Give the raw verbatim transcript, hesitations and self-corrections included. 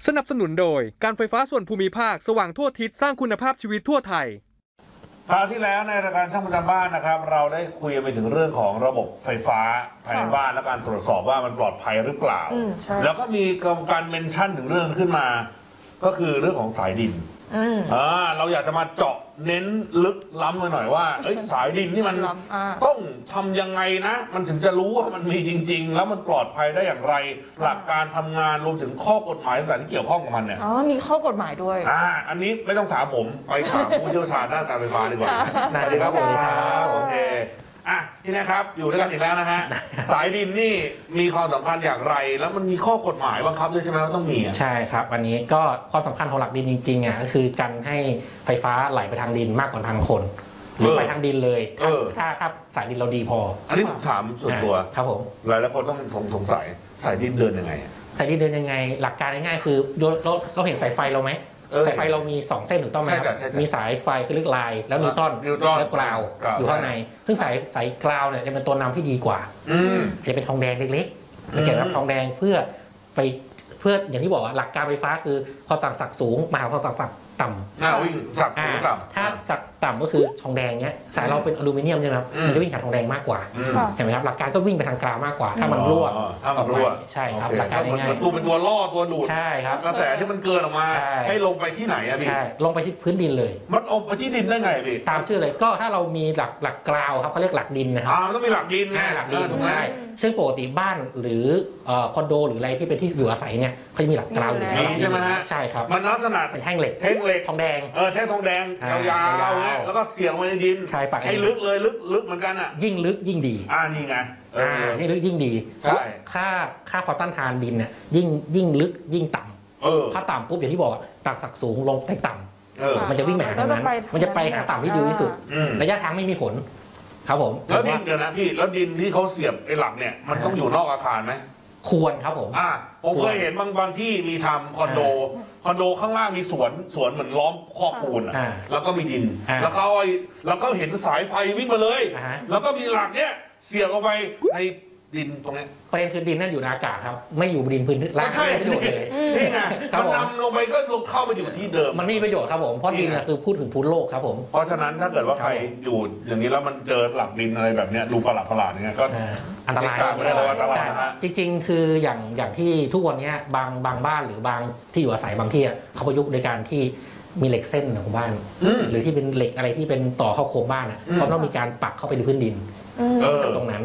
สนับสนุนโดยการไฟฟ้าส่วนภูมิภาคสว่างทั่วทิศสร้างคุณภาพชีวิตทั่วไทยคราวที่แล้วในรายการช่างประจำบ้านนะครับเราได้คุยไปถึงเรื่องของระบบไฟฟ้าภายในบ้านและการตรวจสอบว่ามันปลอดภัยหรือเปล่าแล้วก็มีการเมนชั่นถึงเรื่องขึ้นมาก็คือเรื่องของสายดินอ่าเราอยากจะมาเจาะเน้นลึกล้ำหน่อยว่าเอ้ยสายดินนี่มันต้องทำยังไงนะมันถึงจะรู้ว่ามันมีจริงๆแล้วมันปลอดภัยได้อย่างไรหลักการทำงานรวมถึงข้อกฎหมายต่างๆที่เกี่ยวข้องกับมันเนี่ยอ๋อมีข้อกฎหมายด้วยอ่าอันนี้ไม่ต้องถามผมไปถามผู้เชี่ยวชาญด้านการไฟฟ้าดีกว่าสวัสดีครับผมครับโอเคอ่ะนี่นะครับอยู่ด้วยกันอีกแล้วนะฮะสายดินนี่มีความสำคัญอย่างไรแล้วมันมีข้อกฎหมายบังคับด้วยใช่ไหมว่าต้องมีใช่ครับอันนี้ก็ความสำคัญของหลักดินจริงๆอ่ะก็คือการให้ไฟฟ้าไหลไปทางดินมากกว่าทางคนหรือไปทางดินเลยถ้าถ้าสายดินเราดีพออันนี้ผมถามส่วนตัวครับผมหลายหลายคนต้องสงสัยสายดินเดินยังไงสายดินเดินยังไงหลักการง่ายๆคือเราเราเห็นสายไฟเราไหมสายไฟเรามีสองเส้นถูกต้องไหมครับมีสายไฟคือลึกลายแล้วนิวตันแล้วกราวอยู่ข้างในซึ่งสายสายกราวเนี่ยจะเป็นตัวนำที่ดีกว่าจะเป็นทองแดงเล็กๆจะเก็บรับทองแดงเพื่อไปเพื่ออย่างที่บอกหลักการไฟฟ้าคือความต่างศักย์สูงมาหาความต่างศักย์ต่ำอ่าวิ่งศักย์สูงต่ำถ้าจากต่ำก็คือทองแดงเนี้ยสายเราเป็นอลูมิเนียมใช่ไหมครับมันจะวิ่งหาทองแดงมากกว่าเห็นไหมครับหลักการก็วิ่งไปทางกราวมากกว่าถ้ามันรั่วถ้ามันรั่วใช่ครับหลักการง่ายๆตัวเป็นตัวล่อตัวดูดใช่ครับกระแสที่มันเกินออกมาให้ลงไปที่ไหนอะพี่ใช่ลงไปที่พื้นดินเลยมันลงไปที่ดินได้ไงพี่ตามชื่อเลยก็ถ้าเรามีหลักหลักกราวครับเขาเรียกหลักดินนะครับอ่ามันต้องมีหลักดินไงหลักดินใช่ซึ่งปกติบ้านหรือคอนโดหรืออะไรที่เป็นที่อยู่อาศัยเนี่ยเขาจะมีหลักกราวอยู่แล้วใช่ไหมฮะใช่ครับมันลักษณะเป็นแท่งเหล็กแท่งเหล็กทองแดงเออแท่งทองแดงยาวๆเนี่ยแล้วก็เสียบไว้ในดินใช่ปะให้ลึกเลยลึกลึกเหมือนกันอ่ะยิ่งลึกยิ่งดีอ่านี่ไงอ่ายิ่งลึกยิ่งดีเพราะค่าค่าความต้านทานดินเนี่ยยิ่งยิ่งลึกยิ่งต่ำเออถ้าต่ำปุ๊บอย่างที่บอกต่างศักดิ์สูงลงได้ต่ำมันจะวิ่งไปหาทางนั้นมันจะไปหาต่ำที่ดีที่สุดระยะทางไม่มีผลครับผมแล้วดินเดี๋ยวนะพี่แล้วดินที่เขาเสียบไอ้หลักเนี่ยมันต้องอยู่นอกอาคารไหมควรครับผมอ่าผมเคยเห็นบางบางที่มีทำคอนโดคอนโดข้างล่างมีสวนสวนเหมือนล้อมคอกปูนอ่ะแล้วก็มีดินแล้วเขาไอ้แล้วก็เห็นสายไฟวิ่งมาเลยแล้วก็มีหลักเนี้ยเสียบเอาไปในดินตรงนี้ประเด็นคือดินนั่นอยู่ในอากาศครับไม่อยู่บนดินพื้นล่างไม่ได้ประโยชน์เลยนี่ไงมันนำลงไปก็ลงเข้าไปอยู่ที่เดิมมันไม่มีประโยชน์ครับผมเพราะดินคือพูดถึงพื้นโลกครับผมเพราะฉะนั้นถ้าเกิดว่าใครอยู่อย่างนี้แล้วมันเจอหลักดินอะไรแบบนี้ดูประหลาดประหลาดอย่างเงี้ยก็อันตรายจริงๆคืออย่างอย่างที่ทุกวันนี้บางบางบ้านหรือบางที่อยู่อาศัยบางที่เขาประยุกต์ในการที่มีเหล็กเส้นของบ้านหรือที่เป็นเหล็กอะไรที่เป็นต่อเข้าโครงบ้านเขาต้องมีการปักเข้าไปในพื้นดินตรงนั้น